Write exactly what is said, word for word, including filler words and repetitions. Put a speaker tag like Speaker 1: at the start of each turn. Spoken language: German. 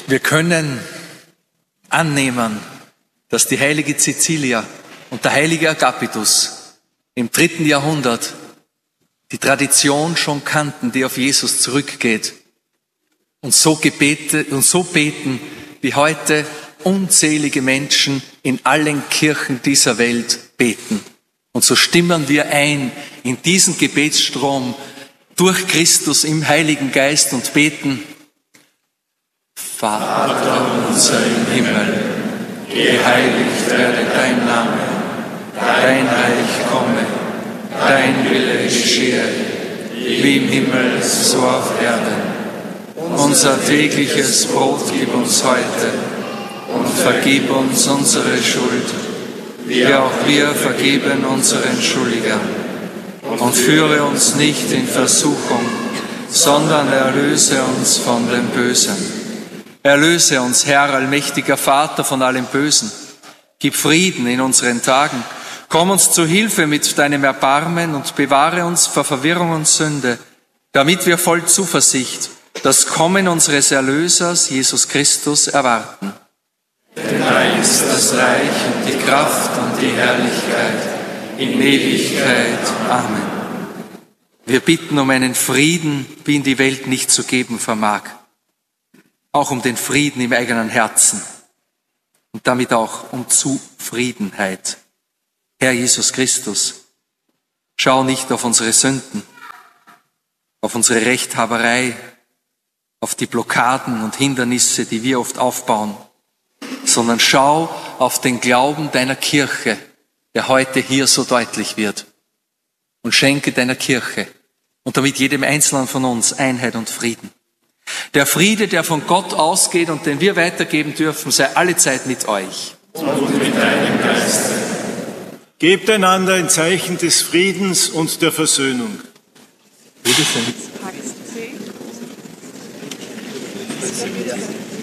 Speaker 1: Wir können annehmen, dass die heilige Cäcilia und der heilige Agapitus im dritten Jahrhundert die Tradition schon kannten, die auf Jesus zurückgeht und so gebete, und so beten, wie heute unzählige Menschen in allen Kirchen dieser Welt beten. Und so stimmen wir ein in diesen Gebetsstrom durch Christus im Heiligen Geist und beten: Vater unser im Himmel, geheiligt werde dein Name, dein Reich komme, dein Wille geschehe, wie im Himmel, so auf Erden. Unser tägliches Brot gib uns heute und vergib uns unsere Schuld, wie auch wir vergeben unseren Schuldigern. Und führe uns nicht in Versuchung, sondern erlöse uns von dem Bösen. Erlöse uns, Herr, allmächtiger Vater, von allem Bösen. Gib Frieden in unseren Tagen. Komm uns zu Hilfe mit deinem Erbarmen und bewahre uns vor Verwirrung und Sünde, damit wir voll Zuversicht das Kommen unseres Erlösers, Jesus Christus, erwarten. Denn dein ist das Reich und die Kraft und die Herrlichkeit in Ewigkeit. Amen. Wir bitten um einen Frieden, wie ihn die Welt nicht zu geben vermag. Auch um den Frieden im eigenen Herzen und damit auch um Zufriedenheit. Herr Jesus Christus, schau nicht auf unsere Sünden, auf unsere Rechthaberei, auf die Blockaden und Hindernisse, die wir oft aufbauen, sondern schau auf den Glauben deiner Kirche, der heute hier so deutlich wird, und schenke deiner Kirche und damit jedem Einzelnen von uns Einheit und Frieden. Der Friede, der von Gott ausgeht und den wir weitergeben dürfen, sei allezeit mit euch.
Speaker 2: Und mit deinem Geiste. Gebt einander ein Zeichen des Friedens und der Versöhnung.
Speaker 1: Bitte schön.